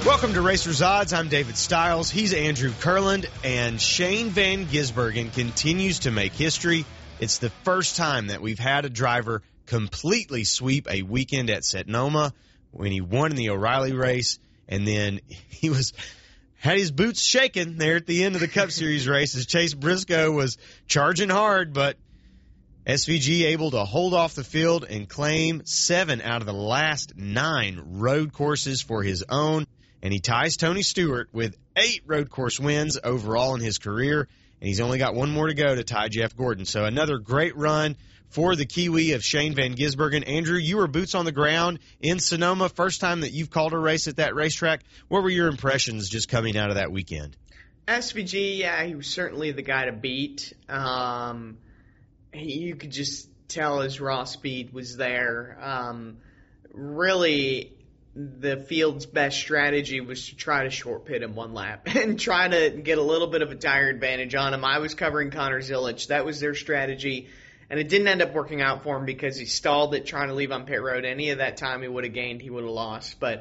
Welcome to Racers Odds. I'm David Stiles. He's Andrew Kurland, and Shane Van Gisbergen continues to make history. It's the first time that we've had a driver completely sweep a weekend at Sonoma when he won in the O'Reilly race, and then he had his boots shaking there at the end of the Cup Series race as Chase Briscoe was charging hard, but SVG able to hold off the field and claim 7 out of the last 9 road courses for his own. And he ties Tony Stewart with 8 road course wins overall in his career, and he's only got one more to go to tie Jeff Gordon. So another great run for the Kiwi of Shane Van Gisbergen. Andrew, you were boots on the ground in Sonoma, first time that you've called a race at that racetrack. What were your impressions just coming out of that weekend? SVG, yeah, he was certainly the guy to beat. You could just tell his raw speed was there. Really, the field's best strategy was to try to short pit him one lap and try to get a little bit of a tire advantage on him. I was covering Connor Zilic. That was their strategy, and it didn't end up working out for him because he stalled it trying to leave on pit road. Any of that time he would have gained, he would have lost. But,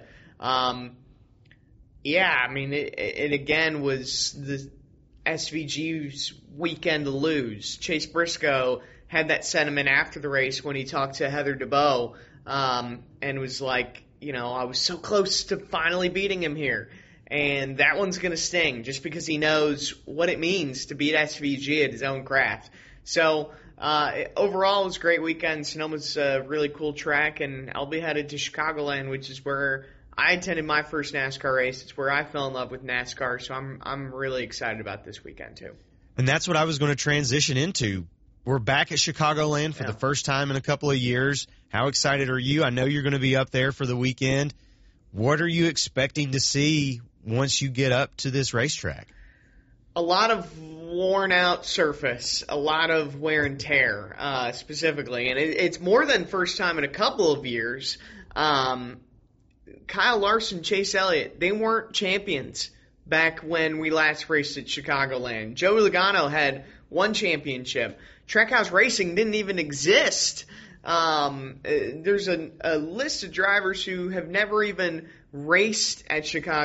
yeah, I mean, it again was the SVG's weekend to lose. Chase Briscoe had that sentiment after the race when he talked to Heather DeBow and was like, you know, I was so close to finally beating him here. And that one's going to sting just because he knows what it means to beat SVG at his own craft. So overall, it was a great weekend. Sonoma's a really cool track, and I'll be headed to Chicagoland, which is where I attended my first NASCAR race. It's where I fell in love with NASCAR, so I'm really excited about this weekend too. And that's what I was going to transition into. We're back at Chicagoland for the first time in a couple of years. How excited are you? I know you're going to be up there for the weekend. What are you expecting to see once you get up to this racetrack? A lot of worn-out surface, a lot of wear and tear specifically. And it's more than first time in a couple of years. Kyle Larson, Chase Elliott, they weren't champions back when we last raced at Chicagoland. Joey Logano had one championship. Trackhouse Racing didn't even exist. There's a list of drivers who have never even raced at Chicago.